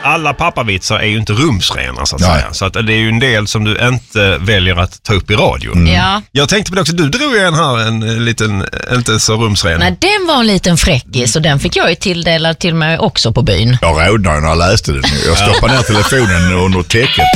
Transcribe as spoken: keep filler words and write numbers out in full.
alla pappavitsar är ju inte rumsrena så att Nej. säga. Så att det är ju en del som du inte väljer att ta upp i radio. Mm. Ja. Jag tänkte på det också, du drog ju en här, en liten, inte så rumsren. Nej, den var en liten fräckis och den fick jag ju tilldelad till mig också på byn. Jag rådnade när jag läste den. Jag stoppade ner telefonen under täcket.